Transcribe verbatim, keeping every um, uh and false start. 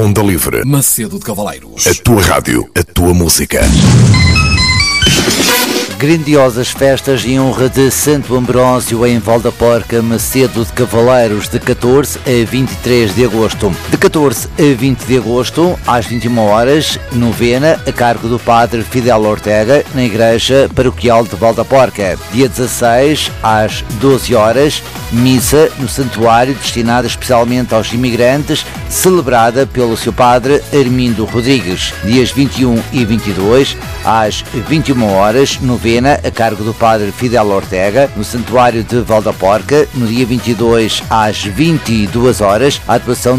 Onda Livre. Macedo de Cavaleiros. A tua rádio, a tua música. Grandiosas festas em honra de Santo Ambrósio em Valdaporca, Macedo de Cavaleiros, de catorze a vinte e três de agosto. De catorze a vinte de agosto, às vinte e uma horas, novena a cargo do Padre Fidel Ortega, na Igreja Paroquial de Valdaporca. Dia dezasseis, às doze horas, missa no santuário destinada especialmente aos imigrantes, celebrada pelo seu Padre Armindo Rodrigues. Dias vinte e um e vinte e dois, às vinte e uma horas, novena a cargo do Padre Fidel Ortega, no Santuário de Valdaporca. No dia vinte e dois, às vinte e duas horas, a atuação